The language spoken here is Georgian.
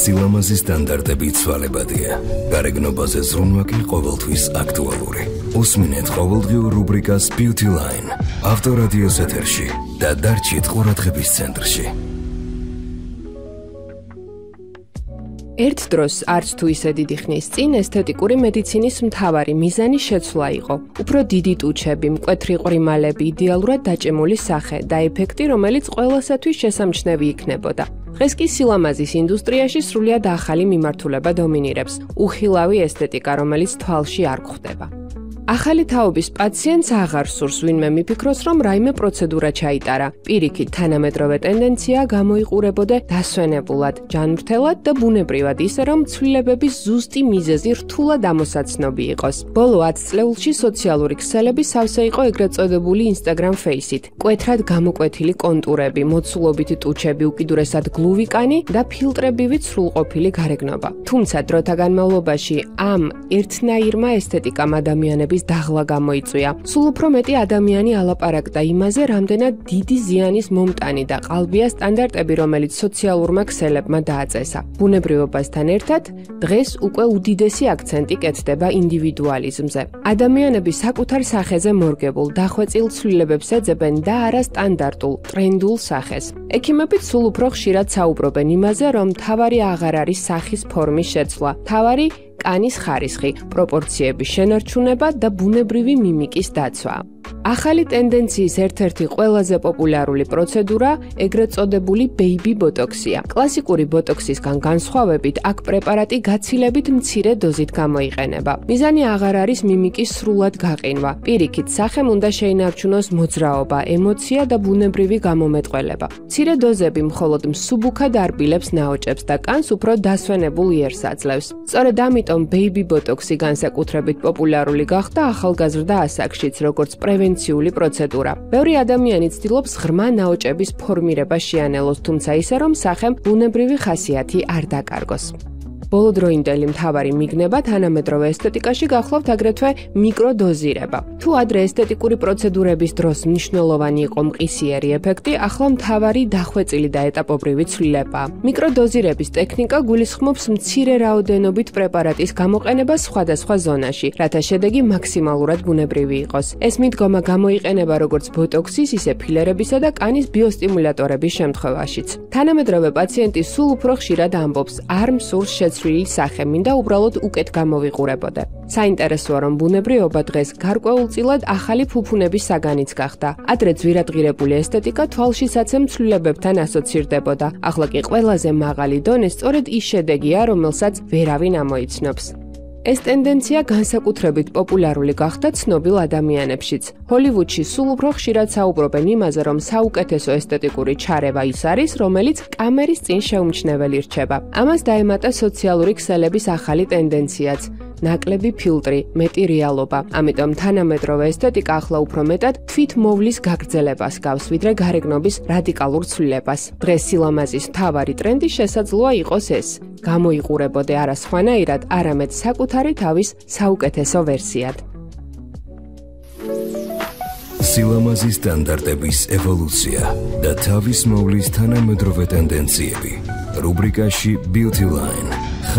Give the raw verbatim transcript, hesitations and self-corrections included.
სილამაზის სტანდარტები ცვალებადია. გარეგნობაზე ზრუნვა კი ყოველთვის აქტუალური. უსმინეთ ყოველდღიურ რუბრიკას Beauty Line. ავტორადიოს ეთერში და დარჩით ყურადღების ცენტრში. ერთ დროს არც თუ ისე დიდი ხნის წინ ესთეტიკური მედიცინის მთავარი მიზანი შეცვლა იყო. უფრო დიდი ტუჩები, მკვეთრი ყრიმალები, იდეალურად დაჭემული სახე და ეფექტი, რომელიც ყველასათვის შესამჩნევი იქნებოდა. დღეს კი სილამაზის ინდუსტრიაში სრულიად ახალი მიმართულება დომინირებს. უხილავი ესთეტიკა, რომელიც თვალში არ გვხვდება. ახალი თაობის პაციენტს აღარ სურს ვინმე მიფიქროს, რომ რაიმე პროცედურა ჩაიტარა. პირიქით, თანამედროვე ტენდენცია გამოიყურებოდა დასვენებულად, ჯანმრთელად და ბუნებრივად, ისე რომ ცვლილებების ზუსტი მიზეზი რთულად ამოსაცნობი იყოს. ბოლო ათი წლეულში სოციალური ქსელები სავსე იყო ეგრეთ წოდებული Instagram Face-ით. კვეთრად გამოკვეთილი კონტურები, მოცულობითი ტუჩები, უკიდურესად გლუვი კანი და ფილტრებივით სრულყოფილი გარეგნობა. თუმცა დროთა განმავლობაში ამ ერთნაირმა ესთეტიკამ ადამიანების დაღლა გამოიწვია. სულ უფრო მეტი ადამიანი ალაპარაკდა იმაზე, რამდენად დიდი ზიანის მომტანი და ყალბია სტანდარტები, რომელიც სოციალურმა ქსელებმა დააწესა. ბუნებრივობასთან ერთად, დღეს უკვე უდიდესი აქცენტი კეთდება ინდივიდუალიზმზე. ადამიანები საკუთარ სახეზე მორგებულ, დახვეწილ ცვლილებებს ეძებენ და არა სტანდარტულ, ტრენდულ სახეს. ექიმებიც სულ უფრო ხშირად საუბრობენ იმაზე, რომ მთავარი აღარ არის სახის ფორმის შეცვლა, მთავარი კანის ხარისხი, პროპორციების შენარჩუნება და ბუნებრივი მიმიკის დაცვა. ახალი ტენდენციის ერთ-ერთი ყველაზე პოპულარული პროცედურა ეგრეთ წოდებული ბეიბი ბოტოქსია. კლასიკური ბოტოქსისგან განსხვავებით, აქ პრეპარატი გაცილებით მცირე დოზით გამოიყენება. მიზანი აღარ არის მიმიკის სრულად გაყინვა. პირიქით, სახემ უნდა შეინარჩუნოს მოძრაობა, ემოცია და ბუნებრივი გამომეტყველება. მცირე დოზები მხოლოდ მსუბუქად არბილებს ნაოჭებს და კანს უფრო დასვენებულ იერს აძლევს. სწორედ ამიტომ ბეიბი ბოტოქსი განსაკუთრებით პოპულარული გახდა ახალგაზრდა ასაკშიც, როგორც პრევენციული პროცედურა. ბევრი ადამიანი ცდილობს ღრმა ნაოჭების ფორმირება შეანელოს, თუმცა ისე რომ სახემ ბუნებრივი ხასიათი არ დაკარგოს. ბოლოდროინდელი მთავარი მიგნება თანამედროვე ესთეტიკაში გახლავთ აგრეთვე მიკროდოზირება. თუ ადრე ესთეტიკური პროცედურების დროს მნიშვნელოვანი იყო მყისიერი ეფექტი, ახლა მთავარი დახვეწილი და ეტაპობრივი ცვლილებაა. მიკროდოზირების ტექნიკა გულისხმობს მცირე რაოდენობით პრეპარატის გამოყენებას სხვადასხვა ზონაში, რათა შედეგი მაქსიმალურად ბუნებრივი იყოს. ეს მიდგომა გამოიყენება როგორც ბოტოქსის, ისე ფილერებისა და კანის ბიოსტიმულატორების შემთხვევაშიც. თანამედროვე პაციენტი სულ უფრო ხშირად ამბობს, არ მსურს შეცვლილი სახე, მინდა უბრალოდ უკეთ გამოვიყურებოდე. საინტერესოა, რომ ბუნებრიობა დღეს გარკვეულწილად ახალი ფუფუნების საგანიც გახდა. ადრე ძვირადღირებული ესთეტიკა თვალშისაცემ ცვლილებებთან ასოცირდებოდა. ახლა კი ყველაზე მაღალი დონე სწორედ ის შედეგია, რომელსაც ვერავინ ამოიცნობს. ეს ტენდენცია განსაკუთრებით პოპულარული გახდა ცნობილ ადამიანებშიც. ჰოლივუდში სულ უფრო ხშირად საუბრობენ იმაზე, რომ საუკეთესო ესთეტიკური ჩარევა ის არის, რომელიც კამერის წინ შეუმჩნეველი რჩება. ამას დაემატა სოციალური ქსელების ახალი ტენდენციაც. ნაკლები ფილტრი, მეტი რეალობა. ამიტომ თანამედროვე ესთეტიკა ახლა უფრო მეტად თვითმოვლის გაგრძელებას გავს, ვიდრე გარეგნობის რადიკალურ ცვლილებას. დღეს სილამაზის მთავარი ტრენდი შესაძლოა იყოს ეს. გამოიყურებოდე არა სხვანაირად, არამედ საკუთარი თავის საუკეთესო ვერსიად. სილამაზის სტანდარტების ევოლუცია და თავის მოვლის თანამედროვე ტენდენციები. რუბრიკაში Beauty Line.